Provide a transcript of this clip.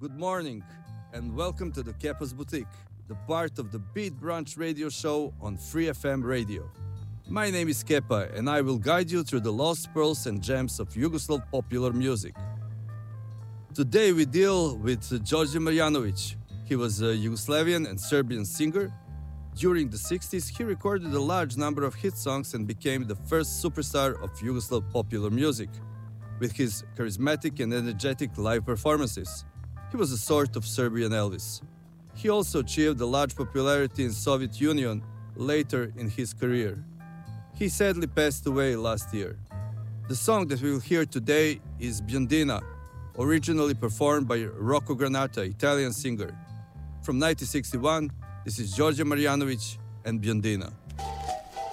Good morning, and welcome to the Kepa's Boutique, the part of the Beat Brunch radio show on Free FM radio. My name is Kepa, and I will guide you through the lost pearls and gems of Yugoslav popular music. Today we deal with Đorđe Marjanović. He was a Yugoslavian and Serbian singer. During the 60s, he recorded a large number of hit songs and became the first superstar of Yugoslav popular music. With his charismatic and energetic live performances, he was a sort of Serbian Elvis. He also achieved a large popularity in Soviet Union later in his career. He sadly passed away last year. The song that we will hear today is Biondina, originally performed by Rocco Granata, Italian singer. From 1961, this is Đorđe Marjanović and Biondina.